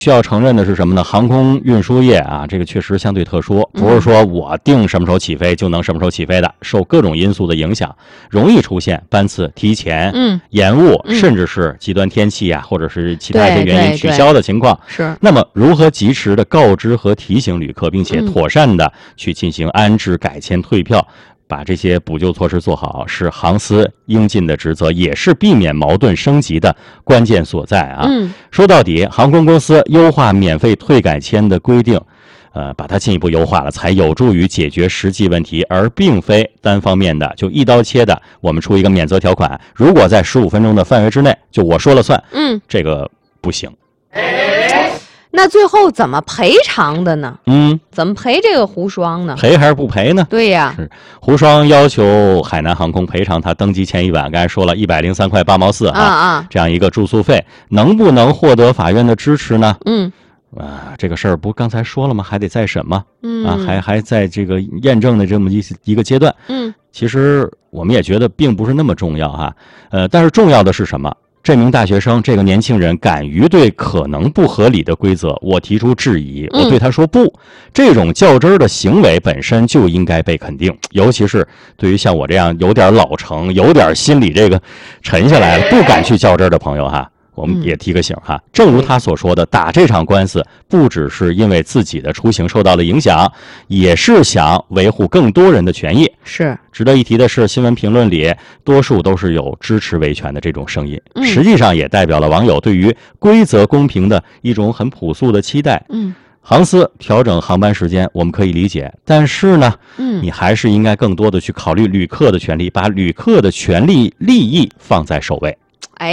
需要承认的是什么呢？航空运输业啊，这个确实相对特殊，不是说我定什么时候起飞就能什么时候起飞的，受各种因素的影响，容易出现班次提前、延误，甚至是极端天气啊，或者是其他一些原因取消的情况。 是。 那么，如何及时的告知和提醒旅客，并且妥善的去进行安置、改签、退票？把这些补救措施做好，是航司应尽的职责，也是避免矛盾升级的关键所在啊。说到底，航空公司优化免费退改签的规定，把它进一步优化了，才有助于解决实际问题，而并非单方面的就一刀切的，我们出一个免责条款，如果在15分钟的范围之内，就我说了算。这个不行。 那最后怎么赔偿的呢？怎么赔这个胡双呢？ 赔还是不赔呢？ 对呀， 是胡双要求海南航空赔偿他登机前一晚，刚才说了103块8毛4这样一个住宿费，能不能获得法院的支持呢？这个事儿不刚才说了吗？还得再审吗？还在这个验证的这么一个阶段。其实我们也觉得并不是那么重要哈。但是重要的是什么？这名大学生，这个年轻人敢于对可能不合理的规则我提出质疑，我对他说不，这种较真儿的行为本身就应该被肯定，尤其是对于像我这样有点老成、有点心理这个沉下来了，不敢去较真儿的朋友哈。我们也提个醒哈，正如他所说的，打这场官司不只是因为自己的出行受到了影响，也是想维护更多人的权益。 是值得一提的是，新闻评论里多数都是有支持维权的这种声音，实际上也代表了网友对于规则公平的一种很朴素的期待。航司调整航班时间我们可以理解，但是呢，你还是应该更多的去考虑旅客的权利，把旅客的权利利益放在首位。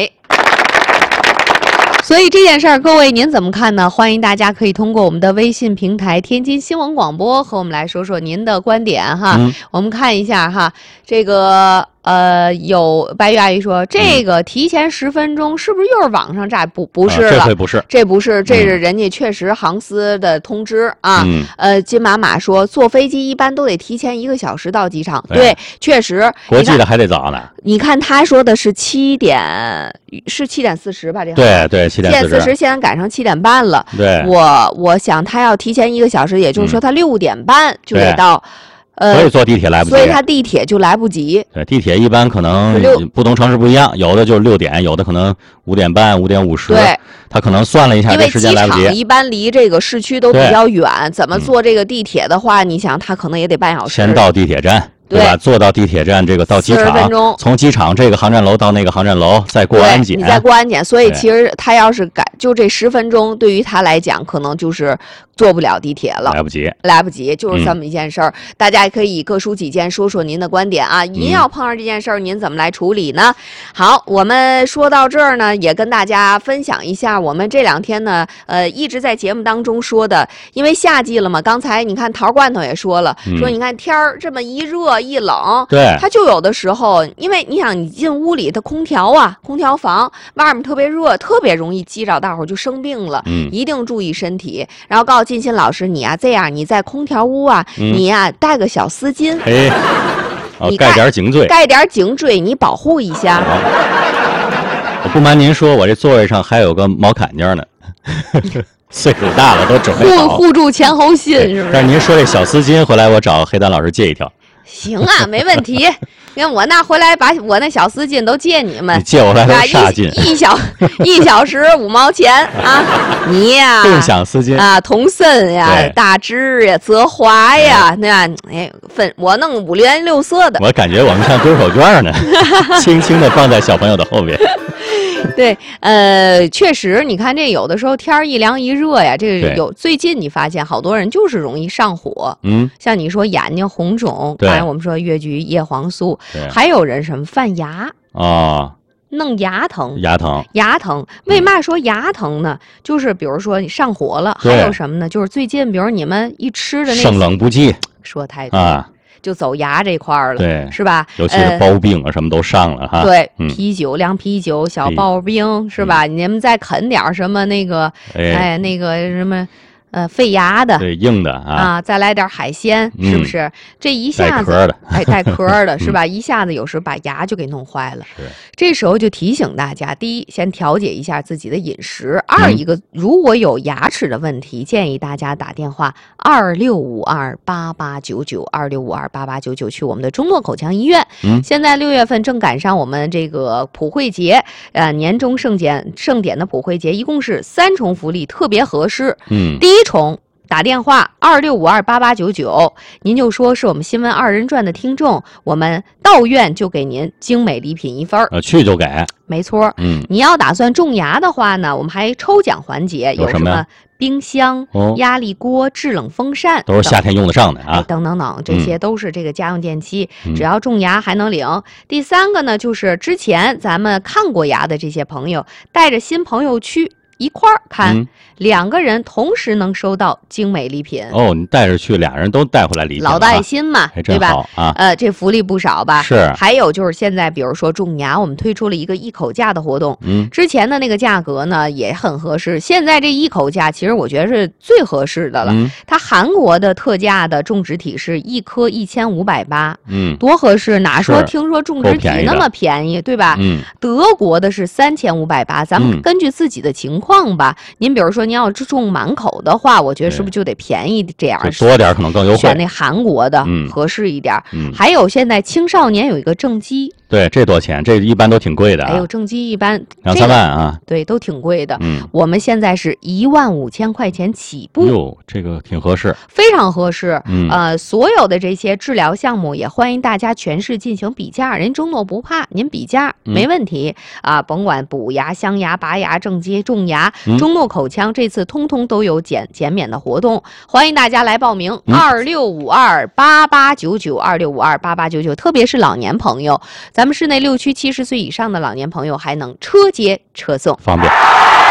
所以这件事儿，各位您怎么看呢？欢迎大家可以通过我们的微信平台天津新闻广播和我们来说说您的观点哈。我们看一下哈，这个有白玉阿姨说，这个提前10分钟是不是又是网上诈？不是了， 这回不是， 这不是，这是人家确实航司的通知啊。金马马说，坐飞机一般都得提前1个小时到机场，对，确实， 国际的还得早呢。 你看他说的是7点40吧？这对7点40， 现在赶上7点半了。 对， 我想他要提前1个小时，也就是说他6点半就得到。 所以坐地铁来不及， 所以他地铁就来不及。 对，地铁一般可能不同城市不一样，有的就是6点，有的可能5点半、5点50。对，他可能算了一下这时间来不及。 因为机场一般离这个市区都比较远，怎么坐这个地铁的话，你想他可能也得半小时。 先到地铁站。对吧？坐到地铁站，这个到机场，从机场这个航站楼到那个航站楼，再过安检。 你再过安检，所以其实他要是就这10分钟，对于他来讲，可能就是坐不了地铁了，来不及，就是这么一件事儿。大家也可以各抒己见，说说您的观点啊。您要碰上这件事儿，您怎么来处理呢？好，我们说到这儿呢，也跟大家分享一下，我们这2天呢，一直在节目当中说的，因为夏季了嘛。刚才你看桃罐头也说了，说你看天儿这么一热一冷， 对， 它就有的时候，因为你想你进屋里的空调房外面特别热，特别容易激着大伙儿就生病了。一定注意身体。然后告诉金鑫老师，你啊这样，你在空调屋啊，你呀带个小丝巾，你盖点颈椎，你保护一下。 我不瞒您说，我这座位上还有个毛坎肩呢。岁数大了都准备好护住前后心，是不是？ 但是您说这小丝巾，回来我找黑丹老师借一条。 行啊，没问题。你看我那回来把我那小丝巾都借你们， 你借我来都煞劲。 1小时5毛钱啊！你呀， 共享丝巾啊，童森呀，大志呀，泽华呀，那我弄5颜6色的。 我感觉我们像丢手绢呢，轻轻的放在小朋友的后边。 对，确实，你看这有的时候天一凉一热呀，这个最近你发现好多人就是容易上火，像你说眼睛红肿，刚才我们说越橘叶黄素，还有人什么犯牙啊， 弄牙疼， 为嘛说牙疼呢？就是比如说你上火了，还有什么呢？就是最近比如你们一吃的那生冷不忌， 说太多啊。就走牙这块了， 对， 是吧？ 尤其是刨冰啊，什么都上了哈。 对，啤酒、凉啤酒、小刨冰，是吧？你们再啃点什么那个，那个什么， 费牙的， 对，硬的啊， 再来点海鲜，是不是？这一下子带壳的是吧？一下子有时把牙就给弄坏了。这时候就提醒大家，第一，先调节一下自己的饮食；二，一个如果有牙齿的问题，建议大家打电话26528899，26528899去我们的中诺口腔医院。现在6月份正赶上我们这个普惠节，年终盛典的普惠节，一共是3重福利，特别合适。第一重。打电话26528899，您就说是我们新闻2人转的听众，我们到院就给您精美礼品1份去就给， 没错。你要打算种牙的话呢，我们还抽奖环节，有什么冰箱、压力锅、制冷风扇， 都是夏天用得上的啊， 等等等，这些都是这个家用电器，只要种牙还能领。第3个呢，就是之前咱们看过牙的这些朋友，带着新朋友去一块儿看，2个人同时能收到精美礼品。 你带着去，2人都带回来礼品， 老带新嘛，对吧？这福利不少吧？ 是。 还有就是现在，比如说种牙，我们推出了一个1口价的活动。之前的那个价格呢也很合适，现在这1口价其实我觉得是最合适的了。它韩国的特价的种植体是1颗1580，多合适！哪说听说种植体那么便宜，对吧？德国的是3580，咱们根据自己的情况。吧，您比如说您要种满口的话，我觉得是不是就得便宜这样？ 多点可能更优惠。 选那韩国的合适一点。还有现在青少年有一个正畸， 对，这多少钱？这一般都挺贵的。 哎呦，正畸一般 2、3万啊。 对，都挺贵的。我们现在是15000块钱起步。 哟，这个挺合适， 非常合适。所有的这些治疗项目也欢迎大家全市进行比价，人中诺不怕，您比价没问题啊。甭管补牙、镶牙、拔牙、正畸、种牙。中诺口腔这次通通都有减免的活动，欢迎大家来报名。26528899，26528899，特别是老年朋友，咱们市内6区70岁以上的老年朋友还能车接车送， 方便。